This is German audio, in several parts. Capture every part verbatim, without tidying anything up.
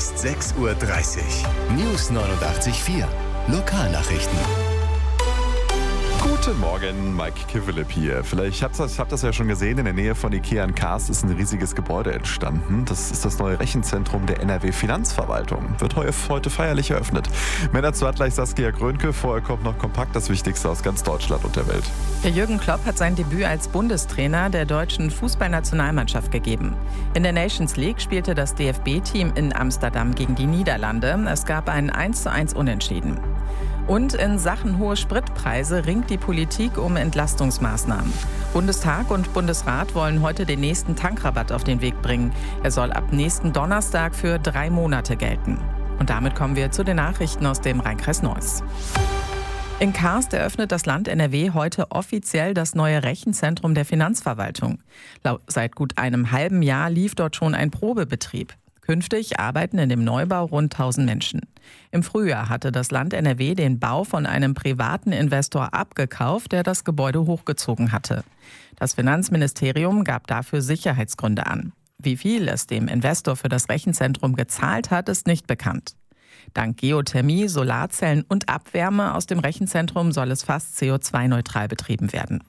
ist sechs Uhr dreißig. News neunundachtzig Komma vier. Lokalnachrichten. Guten Morgen, Mike Kivelip hier. Vielleicht habt ihr das, habt das ja schon gesehen, in der Nähe von Ikea in Kars ist ein riesiges Gebäude entstanden. Das ist das neue Rechenzentrum der N R W Finanzverwaltung. Wird heute feierlich eröffnet. Mehr dazu hat gleich Saskia Grönke. Vorher kommt noch kompakt das Wichtigste aus ganz Deutschland und der Welt. Der Jürgen Klopp hat sein Debüt als Bundestrainer der deutschen Fußballnationalmannschaft gegeben. In der Nations League spielte das D F B-Team in Amsterdam gegen die Niederlande. Es gab ein eins zu eins Unentschieden. Und in Sachen hohe Spritpreise ringt die Politik um Entlastungsmaßnahmen. Bundestag und Bundesrat wollen heute den nächsten Tankrabatt auf den Weg bringen. Er soll ab nächsten Donnerstag für drei Monate gelten. Und damit kommen wir zu den Nachrichten aus dem Rheinkreis Neuss. In Kars eröffnet das Land N R W heute offiziell das neue Rechenzentrum der Finanzverwaltung. Seit gut einem halben Jahr lief dort schon ein Probebetrieb. Künftig arbeiten in dem Neubau rund tausend Menschen. Im Frühjahr hatte das Land N R W den Bau von einem privaten Investor abgekauft, der das Gebäude hochgezogen hatte. Das Finanzministerium gab dafür Sicherheitsgründe an. Wie viel es dem Investor für das Rechenzentrum gezahlt hat, ist nicht bekannt. Dank Geothermie, Solarzellen und Abwärme aus dem Rechenzentrum soll es fast C O zwei neutral betrieben werden.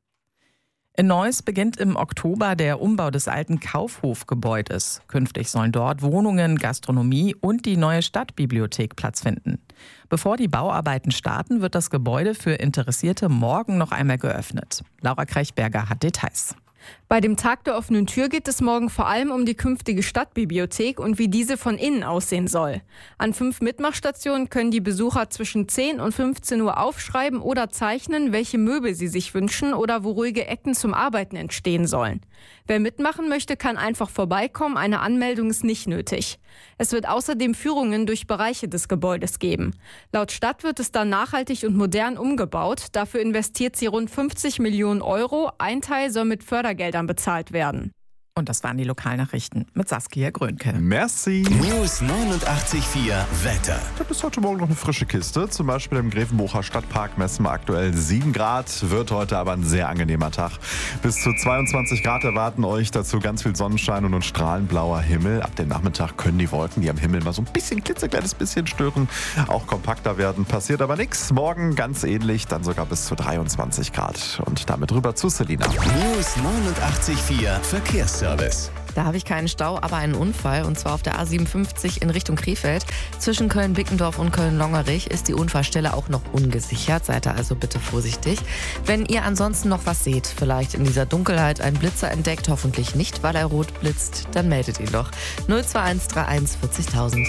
In Neuss beginnt im Oktober der Umbau des alten Kaufhofgebäudes. Künftig sollen dort Wohnungen, Gastronomie und die neue Stadtbibliothek Platz finden. Bevor die Bauarbeiten starten, wird das Gebäude für Interessierte morgen noch einmal geöffnet. Laura Krechberger hat Details. Bei dem Tag der offenen Tür geht es morgen vor allem um die künftige Stadtbibliothek und wie diese von innen aussehen soll. An fünf Mitmachstationen können die Besucher zwischen zehn und fünfzehn Uhr aufschreiben oder zeichnen, welche Möbel sie sich wünschen oder wo ruhige Ecken zum Arbeiten entstehen sollen. Wer mitmachen möchte, kann einfach vorbeikommen, eine Anmeldung ist nicht nötig. Es wird außerdem Führungen durch Bereiche des Gebäudes geben. Laut Stadt wird es dann nachhaltig und modern umgebaut. Dafür investiert sie rund fünfzig Millionen Euro. Ein Teil soll mit Fördergeldern bezahlt werden. Und das waren die Lokalnachrichten mit Saskia Grönke. Merci. News neunundachtzig Komma vier. Wetter. Da ist heute Morgen noch eine frische Kiste. Zum Beispiel im Grevenbucher Stadtpark messen wir aktuell sieben Grad. Wird heute aber ein sehr angenehmer Tag. Bis zu zweiundzwanzig Grad erwarten euch dazu ganz viel Sonnenschein und ein strahlend blauer Himmel. Ab dem Nachmittag können die Wolken, die am Himmel mal so ein bisschen, klitzekleines bisschen stören, auch kompakter werden. Passiert aber nichts. Morgen ganz ähnlich, dann sogar bis zu dreiundzwanzig Grad. Und damit rüber zu Selina. News neunundachtzig Komma vier. Verkehrsservice. Da habe ich keinen Stau, aber einen Unfall. Und zwar auf der A siebenundfünfzig in Richtung Krefeld. Zwischen Köln-Bickendorf und Köln-Longerich ist die Unfallstelle auch noch ungesichert. Seid da also bitte vorsichtig. Wenn ihr ansonsten noch was seht, vielleicht in dieser Dunkelheit einen Blitzer entdeckt, hoffentlich nicht, weil er rot blitzt, dann meldet ihn doch. null zwei eins drei eins vierzigtausend.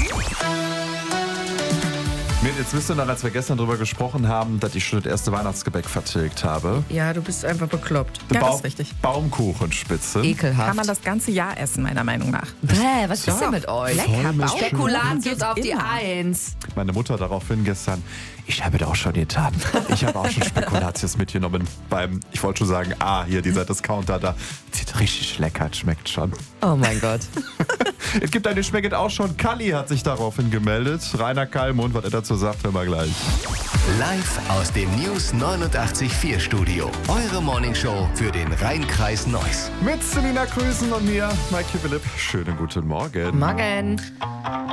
Jetzt wisst ihr noch, als wir gestern darüber gesprochen haben, dass ich schon das erste Weihnachtsgebäck vertilgt habe. Ja, du bist einfach bekloppt. Ja, Baum, das ist richtig. Baumkuchenspitze. Ekelhaft. Kann man das ganze Jahr essen, meiner Meinung nach. Bäh, was ist denn mit euch? Lecker, Voll Spekulatius auf die Immer. Eins. Meine Mutter daraufhin gestern, ich habe das auch schon getan. Ich habe auch schon Spekulatius mitgenommen beim, ich wollte schon sagen, ah, hier dieser Discounter da. Sieht richtig lecker, schmeckt schon. Oh mein Gott. Es gibt eine, schmeckt auch schon. Kalli hat sich daraufhin gemeldet. Rainer Kallmund, was er dazu sagt, hören wir gleich. Live aus dem News neunundachtzig Komma vier Studio. Eure Morningshow für den Rheinkreis Neuss. Mit Selina Krüsen und mir, Mike Kivelip. Schönen guten Morgen. Morgen.